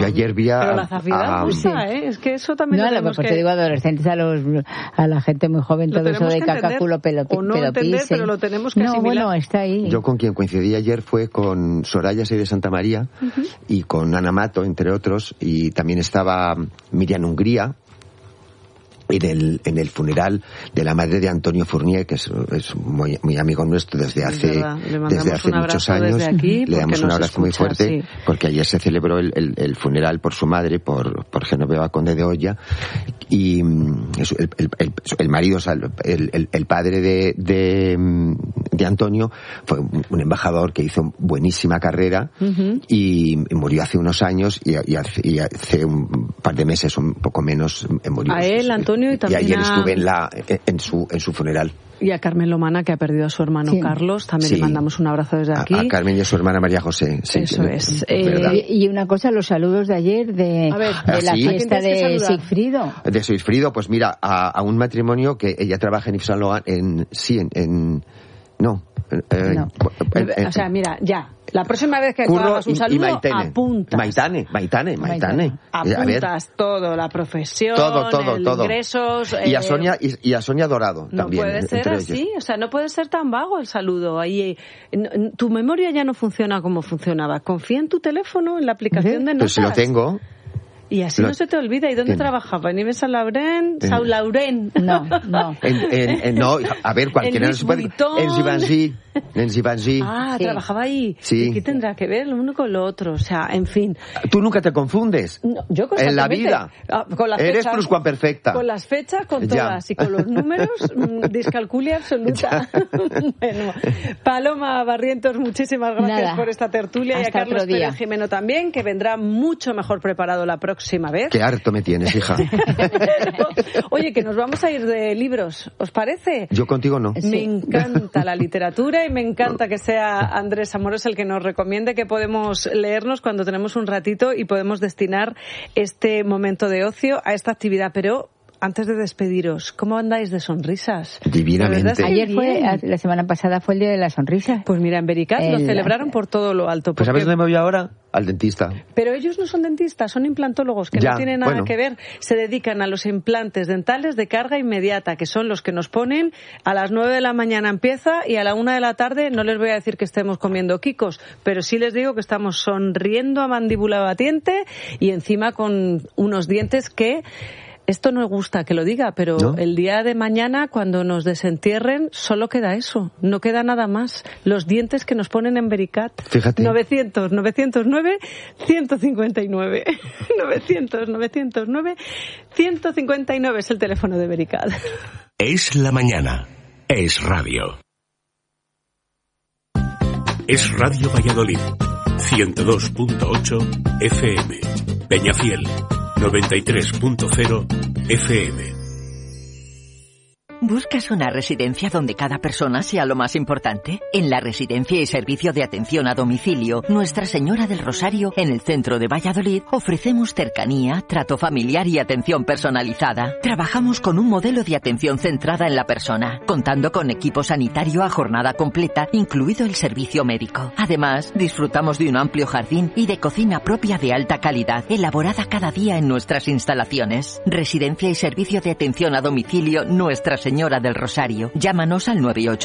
ayer vi Pero la zafidad gusta, es que eso también no, lo mejor te digo adolescentes, a la gente muy joven, todo eso de cacaculo, o no entender, pero lo tenemos que asimilar. Bueno, está ahí. Yo con quien coincidí ayer fue con Soraya Sey de Santa María y con Ana Mato, entre otros, y también estaba Miriam Hungría, en el funeral de la madre de Antonio Fournier, que es muy, muy amigo nuestro desde hace muchos años. Aquí, le damos un abrazo muy fuerte, sí. Porque ayer se celebró el funeral por su madre, por Genoveva Conde de Oya, y el marido, o sea, el padre de Antonio fue un embajador que hizo buenísima carrera y murió hace unos años y hace un par de meses, un poco menos, murió. A él, Antonio, y también ayer estuve en su funeral. Y a Carmen Lomana, que ha perdido a su hermano Carlos, también le mandamos un abrazo desde aquí. A Carmen y a su hermana María José. Sí, eso es. Y una cosa, los saludos de ayer de la fiesta de Sigfrido. De Sigfrido, pues mira, a un matrimonio que ella trabaja en Yves Saint Laurent, o sea, mira, ya. La próxima vez que hagas un saludo, apuntas. Maitane. Apuntas todo, la profesión, ingresos. Y a Sonia Dorado no también. No puede ser así, ellos. O sea, no puede ser tan vago el saludo. Ahí, tu memoria ya no funciona como funcionaba. Confía en tu teléfono, en la aplicación de notas. Pues si lo tengo. Y así no se te olvida. ¿Y dónde trabajaba? ¿En Yves Saint Laurent? ¿Saint Laurent? No. No, a ver, cualquiera no se puede. En Givenchy. Trabajaba ahí. Sí. ¿Y qué tendrá que ver lo uno con lo otro? O sea, en fin. ¿Tú nunca te confundes? No, yo en la vida. Con las eres fechas, pluscuamperfecta. Con las fechas, con todas. Y con los números, discalculia absoluta. Bueno, Paloma Barrientos, muchísimas gracias por esta tertulia. Hasta y a Carlos Pérez Jimeno también, que vendrá mucho mejor preparado la próxima vez. Qué harto me tienes, hija. Oye, que nos vamos a ir de libros, ¿os parece? Yo contigo no. Me encanta la literatura y me encanta que sea Andrés Amorós el que nos recomiende que podemos leernos cuando tenemos un ratito y podemos destinar este momento de ocio a esta actividad. Pero antes de despediros, ¿cómo andáis de sonrisas? Divinamente. Ayer la semana pasada fue el Día de la Sonrisa. Pues mira, en Vericat lo celebraron por todo lo alto. Pues ¿sabes dónde me voy ahora? Al dentista. Pero ellos no son dentistas, son implantólogos, que no tienen nada que ver. Se dedican a los implantes dentales de carga inmediata, que son los que nos ponen a las 9 de la mañana empieza y a la 1 de la tarde. No les voy a decir que estemos comiendo quicos, pero sí les digo que estamos sonriendo a mandíbula batiente y encima con unos dientes que... Esto no me gusta que lo diga, pero ¿no? El día de mañana, cuando nos desentierren, solo queda eso. No queda nada más. Los dientes que nos ponen en Vericat. Fíjate. 909-159. 900-909-159 es el teléfono de Vericat. Es la mañana. Es radio. Es Radio Valladolid. 102.8 FM. Peñafiel. 93.0 FM. ¿Buscas una residencia donde cada persona sea lo más importante? En la Residencia y Servicio de Atención a Domicilio Nuestra Señora del Rosario, en el centro de Valladolid, ofrecemos cercanía, trato familiar y atención personalizada. Trabajamos con un modelo de atención centrada en la persona, contando con equipo sanitario a jornada completa, incluido el servicio médico. Además, disfrutamos de un amplio jardín y de cocina propia de alta calidad, elaborada cada día en nuestras instalaciones. Residencia y Servicio de Atención a Domicilio Nuestra Señora del Rosario. Llámanos al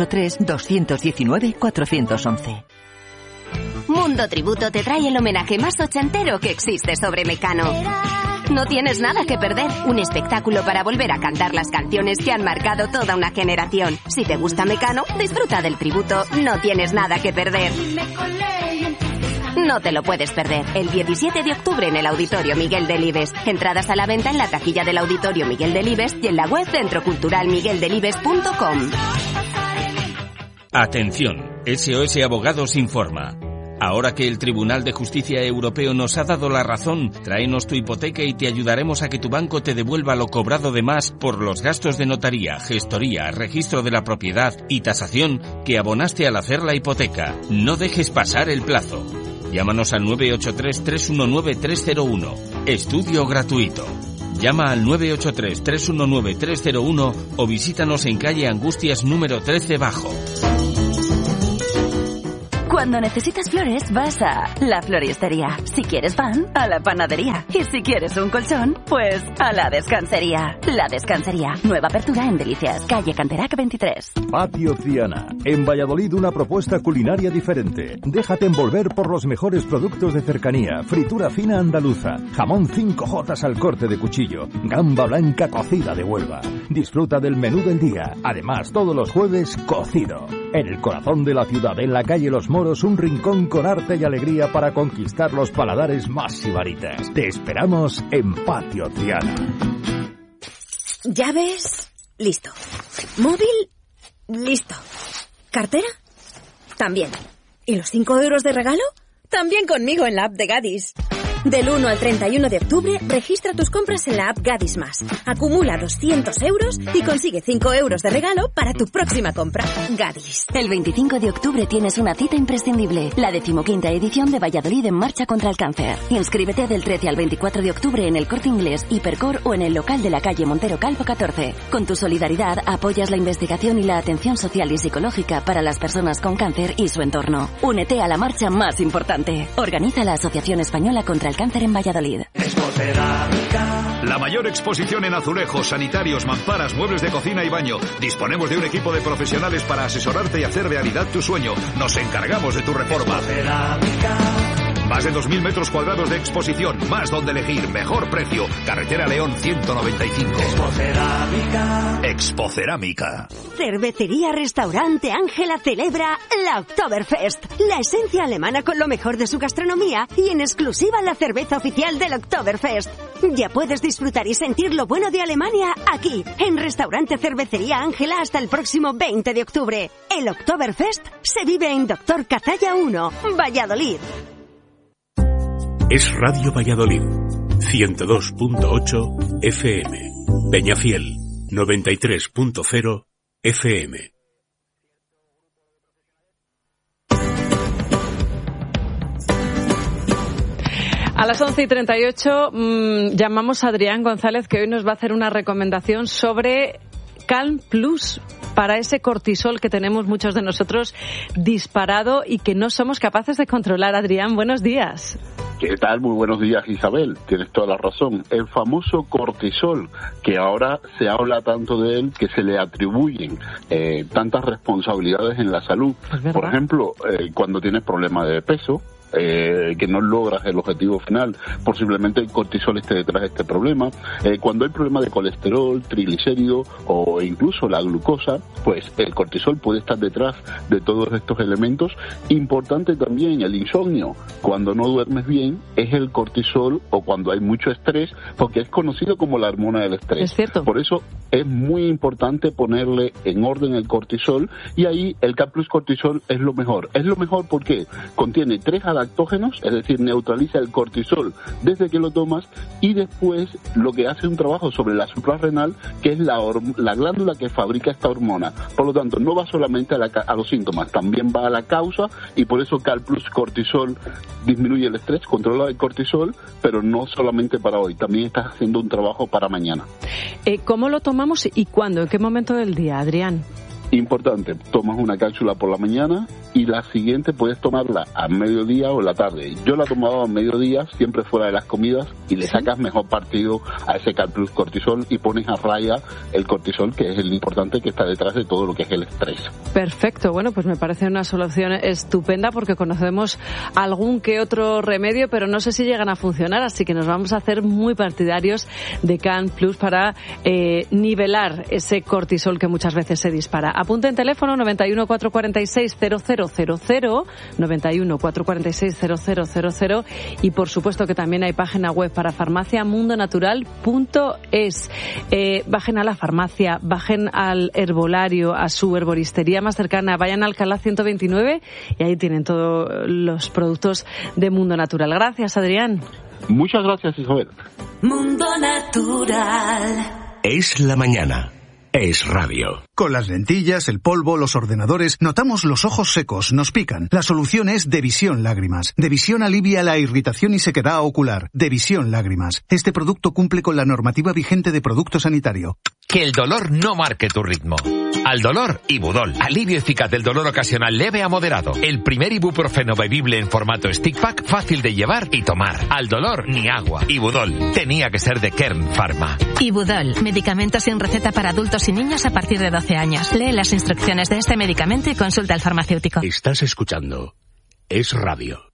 983-219-411. Mundo Tributo te trae el homenaje más ochentero que existe sobre Mecano. No tienes nada que perder. Un espectáculo para volver a cantar las canciones que han marcado toda una generación. Si te gusta Mecano, disfruta del tributo. No tienes nada que perder. No te lo puedes perder. El 17 de octubre en el Auditorio Miguel Delibes. Entradas a la venta en la taquilla del Auditorio Miguel Delibes y en la web centroculturalmigueldelibes.com. Atención, SOS Abogados informa. Ahora que el Tribunal de Justicia Europeo nos ha dado la razón, tráenos tu hipoteca y te ayudaremos a que tu banco te devuelva lo cobrado de más por los gastos de notaría, gestoría, registro de la propiedad y tasación que abonaste al hacer la hipoteca. No dejes pasar el plazo. Llámanos al 983-319-301. Estudio gratuito. Llama al 983-319-301 o visítanos en calle Angustias número 13 Bajo. Cuando necesitas flores, vas a la floristería. Si quieres pan, a la panadería. Y si quieres un colchón, pues a la descansería. La Descansería. Nueva apertura en Delicias, calle Canterac 23. Patio Ciana. En Valladolid, una propuesta culinaria diferente. Déjate envolver por los mejores productos de cercanía. Fritura fina andaluza. Jamón 5J al corte de cuchillo. Gamba blanca cocida de Huelva. Disfruta del menú del día. Además, todos los jueves, cocido. En el corazón de la ciudad, en la calle Los Moros, un rincón con arte y alegría para conquistar los paladares más sibaritas. Te esperamos en Patio Ciana. ¿Llaves? Listo. ¿Móvil? Listo. ¿Cartera? También. ¿Y los 5 euros de regalo? También conmigo en la app de Gadis. Del 1 al 31 de octubre, registra tus compras en la app Gadis Más. Acumula 200 euros y consigue 5 euros de regalo para tu próxima compra. Gadis. El 25 de octubre tienes una cita imprescindible. La 15ª edición de Valladolid en Marcha contra el Cáncer. Inscríbete del 13 al 24 de octubre en el Corte Inglés, Hipercor o en el local de la calle Montero Calvo 14. Con tu solidaridad apoyas la investigación y la atención social y psicológica para las personas con cáncer y su entorno. Únete a la marcha más importante. Organiza la Asociación Española contra el Cáncer en Valladolid. La mayor exposición en azulejos, sanitarios, mamparas, muebles de cocina y baño. Disponemos de un equipo de profesionales para asesorarte y hacer realidad tu sueño. Nos encargamos de tu reforma. Más de 2.000 metros cuadrados de exposición, más donde elegir, mejor precio. Carretera León 195. Expocerámica. Cervecería Restaurante Ángela celebra la Oktoberfest, la esencia alemana con lo mejor de su gastronomía y en exclusiva la cerveza oficial del Oktoberfest. Ya puedes disfrutar y sentir lo bueno de Alemania aquí, en Restaurante Cervecería Ángela hasta el próximo 20 de octubre. El Oktoberfest se vive en Doctor Cazalla 1, Valladolid. Es Radio Valladolid, 102.8 FM. Peñafiel, 93.0 FM. A las 11:38 llamamos a Adrián González, que hoy nos va a hacer una recomendación sobre Calm Plus, para ese cortisol que tenemos muchos de nosotros disparado y que no somos capaces de controlar. Adrián, buenos días. ¿Qué tal? Muy buenos días, Isabel. Tienes toda la razón. El famoso cortisol, que ahora se habla tanto de él que se le atribuyen tantas responsabilidades en la salud. Por ejemplo, cuando tienes problemas de peso, que no logras el objetivo final, posiblemente el cortisol esté detrás de este problema. Cuando hay problemas de colesterol, triglicéridos o incluso la glucosa, pues el cortisol puede estar detrás de todos estos elementos. Importante también el insomnio. Cuando no duermes bien es el cortisol, o cuando hay mucho estrés, porque es conocido como la hormona del estrés. Es cierto. Por eso es muy importante ponerle en orden el cortisol, y ahí el Calm Plus Cortisol es lo mejor. Es lo mejor porque contiene 3 adaptógenos, es decir, neutraliza el cortisol desde que lo tomas, y después lo que hace un trabajo sobre la suprarrenal, que es la glándula que fabrica esta hormona. Por lo tanto, no va solamente a los síntomas, también va a la causa, y por eso Calm Plus Cortisol disminuye el estrés, controla el cortisol, pero no solamente para hoy, también estás haciendo un trabajo para mañana. ¿Cómo lo tomamos y cuándo? ¿En qué momento del día, Adrián? Importante, tomas una cápsula por la mañana y la siguiente puedes tomarla a mediodía o en la tarde. Yo la tomaba a mediodía, siempre fuera de las comidas, y le sacas mejor partido a ese Calm Plus Cortisol y pones a raya el cortisol, que es el importante que está detrás de todo lo que es el estrés. Perfecto, bueno, pues me parece una solución estupenda, porque conocemos algún que otro remedio, pero no sé si llegan a funcionar, así que nos vamos a hacer muy partidarios de Calm Plus para nivelar ese cortisol que muchas veces se dispara. Apunte en teléfono 91 446 0000, 91 446 0000, y por supuesto que también hay página web para farmaciamundonatural.es. Bajen a la farmacia, bajen al herbolario, a su herboristería más cercana, vayan a Alcalá 129 y ahí tienen todos los productos de Mundo Natural. Gracias, Adrián. Muchas gracias, Isabel. Mundo Natural. Es la mañana. Es radio. Con las lentillas, el polvo, los ordenadores, notamos los ojos secos, nos pican. La solución es Devisión Lágrimas. Devisión alivia la irritación y sequedad ocular. Devisión Lágrimas. Este producto cumple con la normativa vigente de producto sanitario. Que el dolor no marque tu ritmo. Al dolor, Ibudol. Alivio eficaz del dolor ocasional leve a moderado. El primer ibuprofeno bebible en formato stick pack, fácil de llevar y tomar. Al dolor, ni agua. Ibudol. Tenía que ser de Kern Pharma. Ibudol. Medicamento sin receta para adultos y niños a partir de 12 años. Lee las instrucciones de este medicamento y consulta al farmacéutico. Estás escuchando Es Radio.